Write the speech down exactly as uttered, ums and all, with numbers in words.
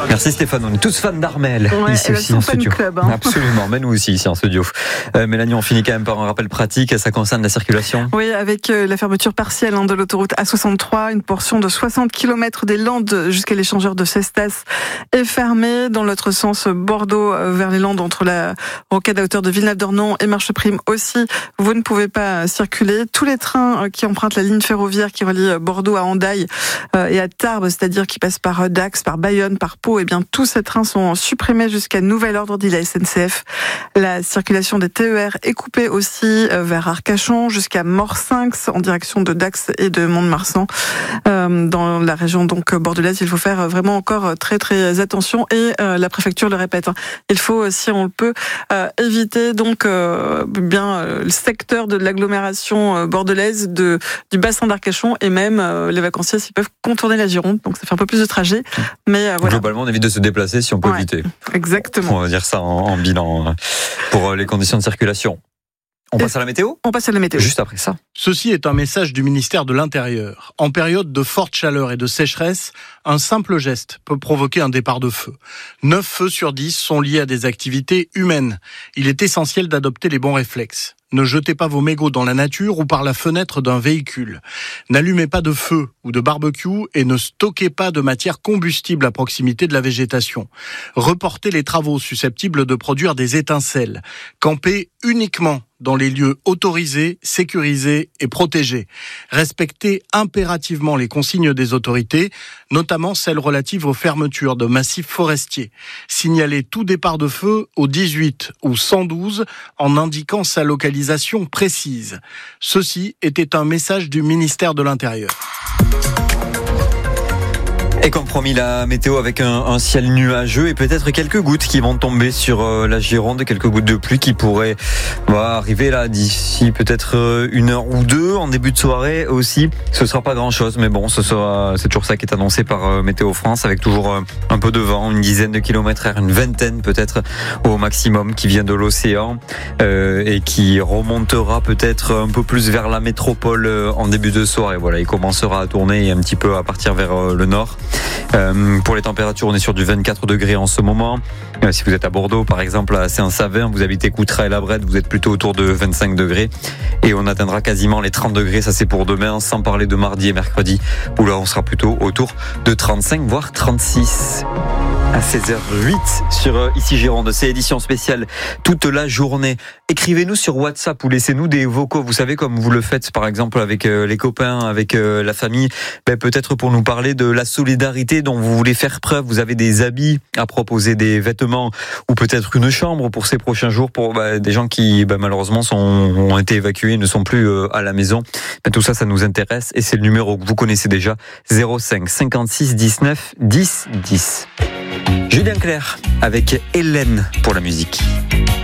Merci Stéphane, on est tous fans d'Armel ouais, ici aussi en studio. Club, hein. Absolument, mais nous aussi ici en studio. Euh, Mélanie, on finit quand même par un rappel pratique, ça concerne la circulation. Oui, avec euh, la fermeture partielle hein, de l'autoroute A soixante-trois, une portion de soixante kilomètres des Landes jusqu'à l'échangeur de Cestas est fermée. Dans l'autre sens, Bordeaux euh, vers les Landes, entre la rocade à hauteur de Villeneuve-d'Ornon et Marcheprime aussi, vous ne pouvez pas circuler. Tous les trains euh, qui empruntent la ligne ferroviaire qui relie Bordeaux à Hendaye euh, et à Tarbes, c'est-à-dire qui passent par Dax, par Bayonne, par Pau, eh bien tous ces trains sont supprimés jusqu'à nouvel ordre, dit la S N C F. La circulation des T E R est coupée aussi euh, vers Arcachon jusqu'à Morsinx en direction de Dax et de Mont-de-Marsan. Euh, dans la région donc bordelaise, il faut faire vraiment encore très très attention et euh, la préfecture le répète. Hein, il faut, si on le peut, euh, éviter donc euh, bien euh, le secteur de l'agglomération euh, bordelaise, de du bassin d'Arcachon et même euh, les vacanciers s'ils peuvent contourner la Gironde. Donc ça fait un peu plus de trajet, mais euh, voilà. Globalement, on évite de se déplacer si on peut ouais, éviter. Exactement. On va dire ça en, en bilan pour les conditions de circulation. On passe à la météo ? On passe à la météo. Juste après ça. Ceci est un message du ministère de l'Intérieur. En période de forte chaleur et de sécheresse, un simple geste peut provoquer un départ de feu. neuf feux sur dix sont liés à des activités humaines. Il est essentiel d'adopter les bons réflexes. Ne jetez pas vos mégots dans la nature ou par la fenêtre d'un véhicule. N'allumez pas de feu ou de barbecue et ne stockez pas de matière combustible à proximité de la végétation. Reportez les travaux susceptibles de produire des étincelles. Campez uniquement dans les lieux autorisés, sécurisés et protégés. Respectez impérativement les consignes des autorités, notamment celles relatives aux fermetures de massifs forestiers. Signalez tout départ de feu au dix-huit ou cent douze en indiquant sa localisation précise. Ceci était un message du ministère de l'Intérieur. Et comme promis, la météo avec un, un ciel nuageux et peut-être quelques gouttes qui vont tomber sur euh, la Gironde, quelques gouttes de pluie qui pourraient bah, arriver là d'ici peut-être euh, une heure ou deux en début de soirée aussi. Ce sera pas grand-chose, mais bon, ce sera c'est toujours ça qui est annoncé par euh, Météo France, avec toujours euh, un peu de vent, une dizaine de kilomètres heure, une vingtaine peut-être au maximum qui vient de l'océan euh, et qui remontera peut-être un peu plus vers la métropole euh, en début de soirée. Voilà, il commencera à tourner un petit peu à partir vers euh, le nord. Euh, pour les températures, on est sur du vingt-quatre degrés en ce moment. Euh, si vous êtes à Bordeaux, par exemple, à Saint-Savin, vous habitez Coutras et la Brette, vous êtes plutôt autour de vingt-cinq degrés. Et on atteindra quasiment les trente degrés, ça c'est pour demain, sans parler de mardi et mercredi, où là on sera plutôt autour de trente-cinq, voire trente-six. À seize heures zéro huit sur Ici Gironde, c'est édition spéciale toute la journée. Écrivez-nous sur WhatsApp ou laissez-nous des vocaux, vous savez, comme vous le faites par exemple avec les copains, avec la famille, ben, peut-être pour nous parler de la solidarité dont vous voulez faire preuve. Vous avez des habits à proposer, des vêtements ou peut-être une chambre pour ces prochains jours pour ben, des gens qui ben, malheureusement sont, ont été évacués et ne sont plus euh, à la maison. Ben, tout ça, ça nous intéresse et c'est le numéro que vous connaissez déjà, zéro cinq cinquante-six dix-neuf dix dix. Julien Clerc avec Hélène pour la musique.